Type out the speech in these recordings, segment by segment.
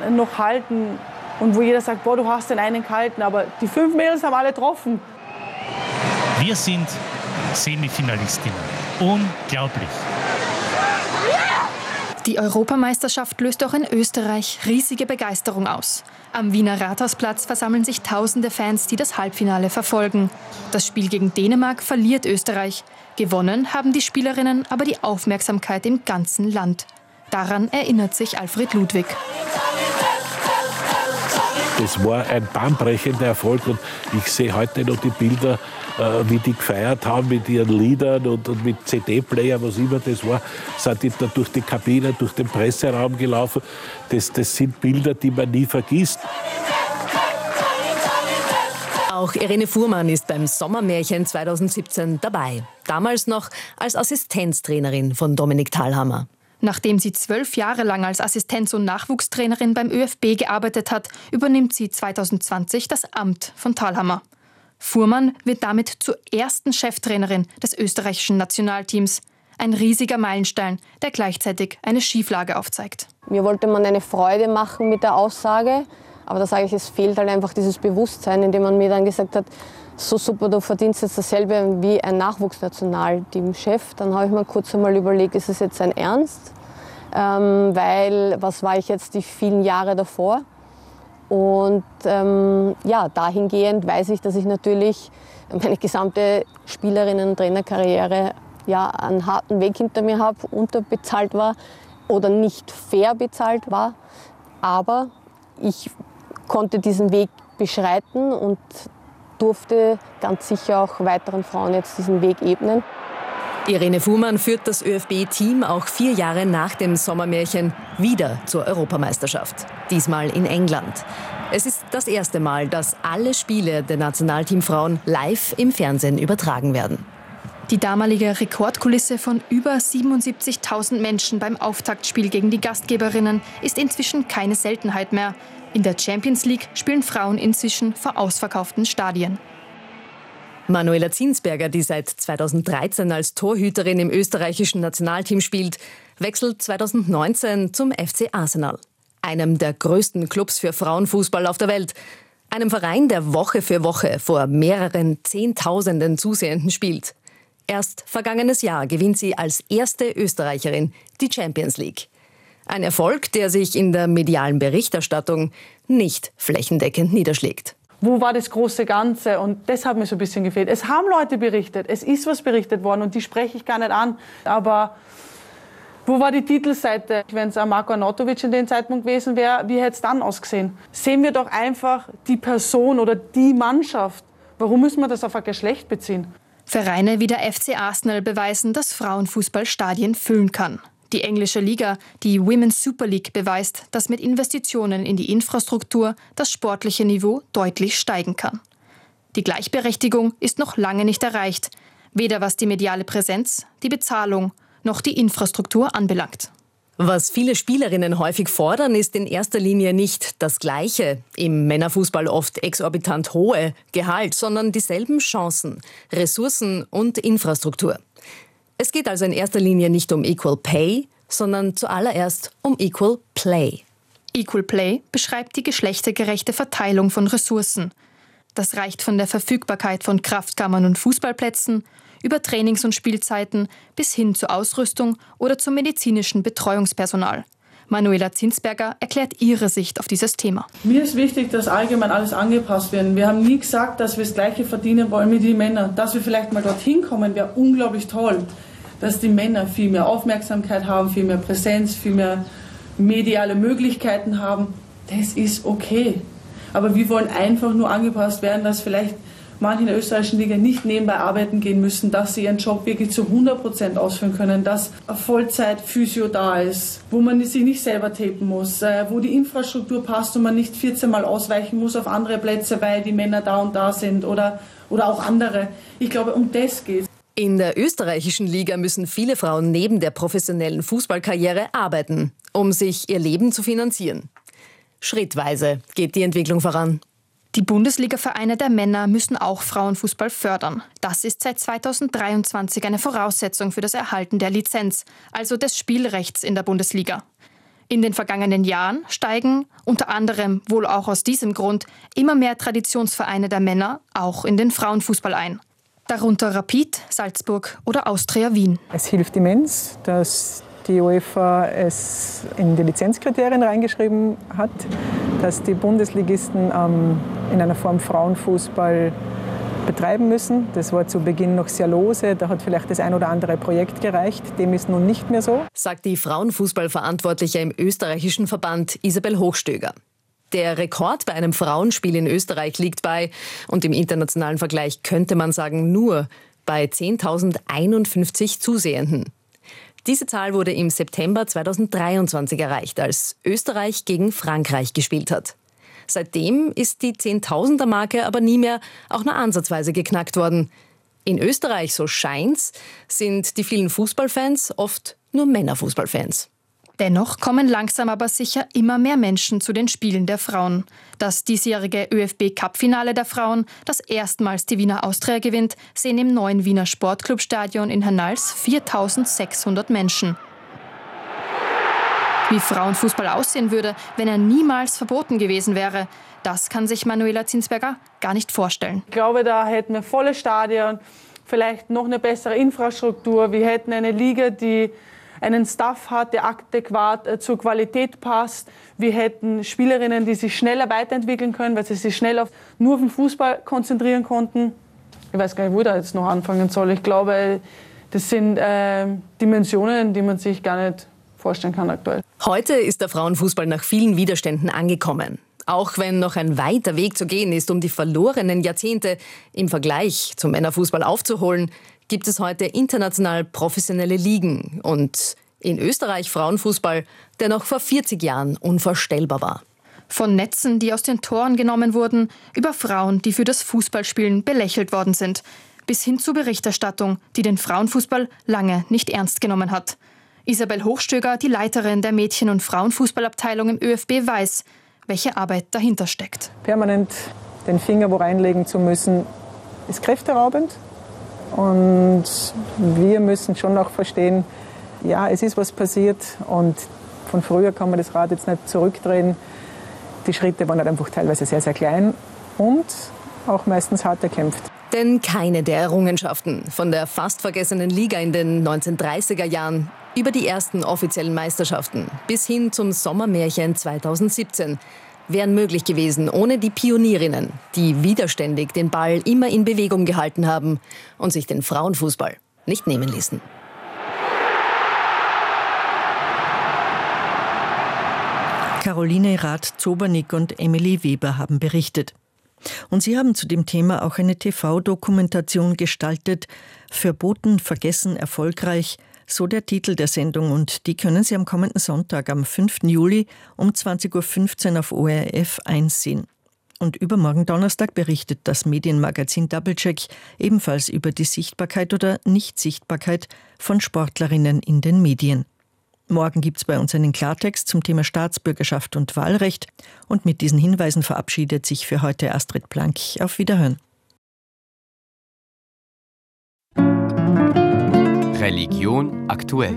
noch halten und wo jeder sagt, boah, du hast den einen gehalten, aber die 5 Mädels haben alle getroffen. Wir sind Semifinalistinnen. Unglaublich. Die Europameisterschaft löst auch in Österreich riesige Begeisterung aus. Am Wiener Rathausplatz versammeln sich tausende Fans, die das Halbfinale verfolgen. Das Spiel gegen Dänemark verliert Österreich. Gewonnen haben die Spielerinnen aber die Aufmerksamkeit im ganzen Land. Daran erinnert sich Alfred Ludwig. Das war ein bahnbrechender Erfolg und ich sehe heute noch die Bilder, wie die gefeiert haben mit ihren Liedern und mit CD-Player, was immer das war, sind die da durch die Kabine, durch den Presseraum gelaufen. Das sind Bilder, die man nie vergisst. Auch Irene Fuhrmann ist beim Sommermärchen 2017 dabei. Damals noch als Assistenztrainerin von Dominik Thalhammer. Nachdem sie 12 Jahre lang als Assistenz- und Nachwuchstrainerin beim ÖFB gearbeitet hat, übernimmt sie 2020 das Amt von Thalhammer. Fuhrmann wird damit zur ersten Cheftrainerin des österreichischen Nationalteams. Ein riesiger Meilenstein, der gleichzeitig eine Schieflage aufzeigt. Mir wollte man eine Freude machen mit der Aussage, aber da sage ich, es fehlt halt einfach dieses Bewusstsein, indem man mir dann gesagt hat, so super, du verdienst jetzt dasselbe wie ein Nachwuchsnationalteamchef. Dann habe ich mir kurz einmal überlegt, ist es jetzt ein Ernst? Weil, was war ich jetzt die vielen Jahre davor? Und ja, dahingehend weiß ich, dass ich natürlich meine gesamte Spielerinnen- und Trainerkarriere ja, einen harten Weg hinter mir habe, unterbezahlt war oder nicht fair bezahlt war. Aber ich konnte diesen Weg beschreiten und durfte ganz sicher auch weiteren Frauen jetzt diesen Weg ebnen. Irene Fuhrmann führt das ÖFB-Team auch 4 Jahre nach dem Sommermärchen wieder zur Europameisterschaft. Diesmal in England. Es ist das erste Mal, dass alle Spiele der Nationalteamfrauen live im Fernsehen übertragen werden. Die damalige Rekordkulisse von über 77.000 Menschen beim Auftaktspiel gegen die Gastgeberinnen ist inzwischen keine Seltenheit mehr. In der Champions League spielen Frauen inzwischen vor ausverkauften Stadien. Manuela Zinsberger, die seit 2013 als Torhüterin im österreichischen Nationalteam spielt, wechselt 2019 zum FC Arsenal. Einem der größten Clubs für Frauenfußball auf der Welt. Einem Verein, der Woche für Woche vor mehreren Zehntausenden Zusehenden spielt. Erst vergangenes Jahr gewinnt sie als erste Österreicherin die Champions League. Ein Erfolg, der sich in der medialen Berichterstattung nicht flächendeckend niederschlägt. Wo war das große Ganze? Und das hat mir so ein bisschen gefehlt. Es haben Leute berichtet, es ist was berichtet worden und die spreche ich gar nicht an. Aber wo war die Titelseite? Wenn es ein Marko Arnautovic in dem Zeitpunkt gewesen wäre, wie hätte es dann ausgesehen? Sehen wir doch einfach die Person oder die Mannschaft. Warum müssen wir das auf ein Geschlecht beziehen? Vereine wie der FC Arsenal beweisen, dass Frauenfußball Stadien füllen kann. Die englische Liga, die Women's Super League, beweist, dass mit Investitionen in die Infrastruktur das sportliche Niveau deutlich steigen kann. Die Gleichberechtigung ist noch lange nicht erreicht, weder was die mediale Präsenz, die Bezahlung noch die Infrastruktur anbelangt. Was viele Spielerinnen häufig fordern, ist in erster Linie nicht das gleiche, im Männerfußball oft exorbitant hohe Gehalt, sondern dieselben Chancen, Ressourcen und Infrastruktur. Es geht also in erster Linie nicht um Equal Pay, sondern zuallererst um Equal Play. Equal Play beschreibt die geschlechtergerechte Verteilung von Ressourcen. Das reicht von der Verfügbarkeit von Kraftkammern und Fußballplätzen über Trainings- und Spielzeiten bis hin zur Ausrüstung oder zum medizinischen Betreuungspersonal. Manuela Zinsberger erklärt ihre Sicht auf dieses Thema. Mir ist wichtig, dass allgemein alles angepasst wird. Wir haben nie gesagt, dass wir das Gleiche verdienen wollen wie die Männer. Dass wir vielleicht mal dorthin kommen, wäre unglaublich toll. Dass die Männer viel mehr Aufmerksamkeit haben, viel mehr Präsenz, viel mehr mediale Möglichkeiten haben. Das ist okay. Aber wir wollen einfach nur angepasst werden, dass vielleicht manche in der österreichischen Liga nicht nebenbei arbeiten gehen müssen, dass sie ihren Job wirklich zu 100% ausführen können, dass eine Vollzeit-Physio da ist, wo man sich nicht selber tapen muss, wo die Infrastruktur passt und man nicht 14 Mal ausweichen muss auf andere Plätze, weil die Männer da und da sind oder auch andere. Ich glaube, um das geht's. In der österreichischen Liga müssen viele Frauen neben der professionellen Fußballkarriere arbeiten, um sich ihr Leben zu finanzieren. Schrittweise geht die Entwicklung voran. Die Bundesliga-Vereine der Männer müssen auch Frauenfußball fördern. Das ist seit 2023 eine Voraussetzung für das Erhalten der Lizenz, also des Spielrechts in der Bundesliga. In den vergangenen Jahren steigen, unter anderem wohl auch aus diesem Grund, immer mehr Traditionsvereine der Männer auch in den Frauenfußball ein. Darunter Rapid, Salzburg oder Austria Wien. Es hilft immens, dass die UEFA es in die Lizenzkriterien reingeschrieben hat, dass die Bundesligisten in einer Form Frauenfußball betreiben müssen. Das war zu Beginn noch sehr lose, da hat vielleicht das ein oder andere Projekt gereicht. Dem ist nun nicht mehr so. Sagt die Frauenfußballverantwortliche im österreichischen Verband Isabel Hochstöger. Der Rekord bei einem Frauenspiel in Österreich liegt bei, und im internationalen Vergleich könnte man sagen nur, bei 10.051 Zusehenden. Diese Zahl wurde im September 2023 erreicht, als Österreich gegen Frankreich gespielt hat. Seitdem ist die 10.000er-Marke aber nie mehr auch nur ansatzweise geknackt worden. In Österreich, so scheint's, sind die vielen Fußballfans oft nur Männerfußballfans. Dennoch kommen langsam aber sicher immer mehr Menschen zu den Spielen der Frauen. Das diesjährige ÖFB-Cup-Finale der Frauen, das erstmals die Wiener Austria gewinnt, sehen im neuen Wiener Sportclubstadion in Hernals 4.600 Menschen. Wie Frauenfußball aussehen würde, wenn er niemals verboten gewesen wäre, das kann sich Manuela Zinsberger gar nicht vorstellen. Ich glaube, da hätten wir volle Stadion, vielleicht noch eine bessere Infrastruktur. Wir hätten eine Liga, die einen Staff hat, der adäquat zur Qualität passt. Wir hätten Spielerinnen, die sich schneller weiterentwickeln können, weil sie sich schnell nur auf den Fußball konzentrieren konnten. Ich weiß gar nicht, wo ich da jetzt noch anfangen soll. Ich glaube, das sind Dimensionen, die man sich gar nicht vorstellen kann aktuell. Heute ist der Frauenfußball nach vielen Widerständen angekommen. Auch wenn noch ein weiter Weg zu gehen ist, um die verlorenen Jahrzehnte im Vergleich zum Männerfußball aufzuholen, gibt es heute international professionelle Ligen und in Österreich Frauenfußball, der noch vor 40 Jahren unvorstellbar war. Von Netzen, die aus den Toren genommen wurden, über Frauen, die für das Fußballspielen belächelt worden sind, bis hin zur Berichterstattung, die den Frauenfußball lange nicht ernst genommen hat. Isabel Hochstöger, die Leiterin der Mädchen- und Frauenfußballabteilung im ÖFB, weiß, welche Arbeit dahinter steckt. Permanent den Finger wo reinlegen zu müssen, ist kräfteraubend. Und wir müssen schon auch verstehen, ja, es ist was passiert und von früher kann man das Rad jetzt nicht zurückdrehen. Die Schritte waren halt einfach teilweise sehr, sehr klein und auch meistens hart erkämpft. Denn keine der Errungenschaften, von der fast vergessenen Liga in den 1930er Jahren über die ersten offiziellen Meisterschaften bis hin zum Sommermärchen 2017, wären möglich gewesen ohne die Pionierinnen, die widerständig den Ball immer in Bewegung gehalten haben und sich den Frauenfußball nicht nehmen ließen. Caroline Rath-Zobernick und Emily Weber haben berichtet. Und sie haben zu dem Thema auch eine TV-Dokumentation gestaltet, Verboten, vergessen, erfolgreich, so der Titel der Sendung. Und die können Sie am kommenden Sonntag, am 5. Juli um 20.15 Uhr auf ORF 1 sehen. Und übermorgen Donnerstag berichtet das Medienmagazin Doublecheck ebenfalls über die Sichtbarkeit oder Nichtsichtbarkeit von Sportlerinnen in den Medien. Morgen gibt es bei uns einen Klartext zum Thema Staatsbürgerschaft und Wahlrecht. Und mit diesen Hinweisen verabschiedet sich für heute Astrid Blank. Auf Wiederhören. Religion aktuell.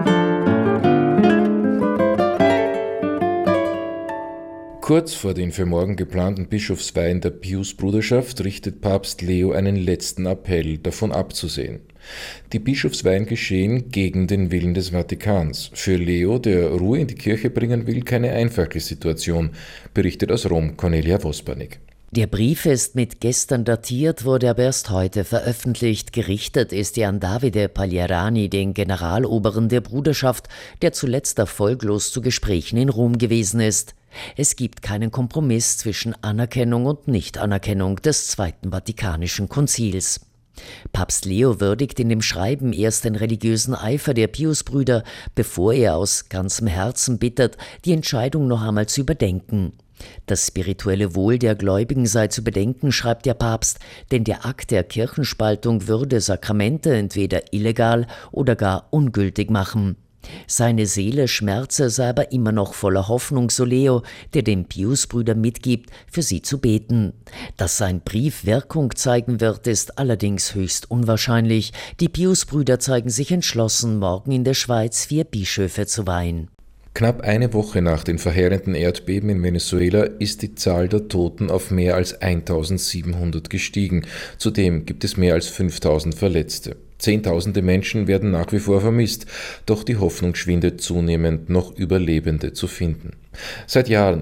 Kurz vor den für morgen geplanten Bischofsweihen der Pius-Bruderschaft richtet Papst Leo einen letzten Appell, davon abzusehen. Die Bischofsweihen geschehen gegen den Willen des Vatikans. Für Leo, der Ruhe in die Kirche bringen will, keine einfache Situation, berichtet aus Rom Cornelia Vospanik. Der Brief ist mit gestern datiert, wurde aber erst heute veröffentlicht. Gerichtet ist er an Davide Pagliarani, den Generaloberen der Bruderschaft, der zuletzt erfolglos zu Gesprächen in Rom gewesen ist. Es gibt keinen Kompromiss zwischen Anerkennung und Nichtanerkennung des Zweiten Vatikanischen Konzils. Papst Leo würdigt in dem Schreiben erst den religiösen Eifer der Piusbrüder, bevor er aus ganzem Herzen bittet, die Entscheidung noch einmal zu überdenken. Das spirituelle Wohl der Gläubigen sei zu bedenken, schreibt der Papst, denn der Akt der Kirchenspaltung würde Sakramente entweder illegal oder gar ungültig machen. Seine Seele schmerze, sei aber immer noch voller Hoffnung, so Leo, der den Piusbrüdern mitgibt, für sie zu beten. Dass sein Brief Wirkung zeigen wird, ist allerdings höchst unwahrscheinlich. Die Piusbrüder zeigen sich entschlossen, morgen in der Schweiz 4 Bischöfe zu weihen. Knapp eine Woche nach den verheerenden Erdbeben in Venezuela ist die Zahl der Toten auf mehr als 1700 gestiegen. Zudem gibt es mehr als 5000 Verletzte. Zehntausende Menschen werden nach wie vor vermisst, doch die Hoffnung schwindet zunehmend, noch Überlebende zu finden. Seit Jahren